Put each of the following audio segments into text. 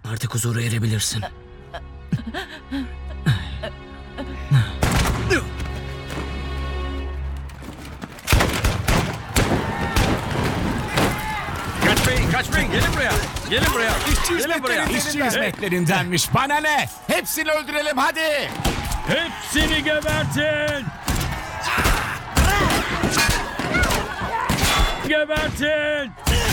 Artık huzura erebilirsin. Kaçmayın. Gelin buraya. Gelin buraya. İşçi hizmetlerindenmiş. Bana ne? Hepsini öldürelim hadi. Hepsini gebertin. Gebertin.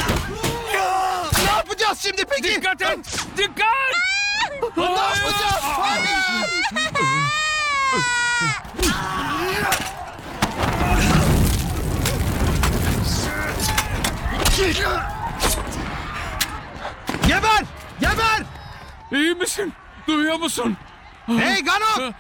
Ne yapacağız şimdi peki? Dikkat et. Dikkat. Ne yapacağız? Hayır. Geber! Geber! İyi misin? Duyuyor musun? Hey Ganok!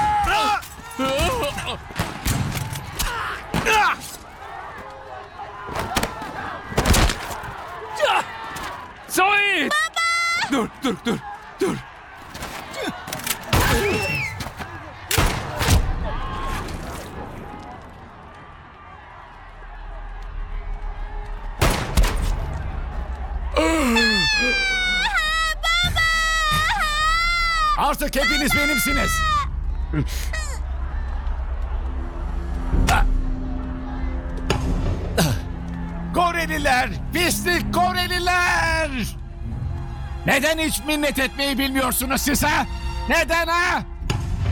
Zoe! Dur. Artık hepiniz benimsiniz. Koreliler! Pislik Koreliler! Neden hiç minnet etmeyi bilmiyorsunuz siz ha? Neden ha?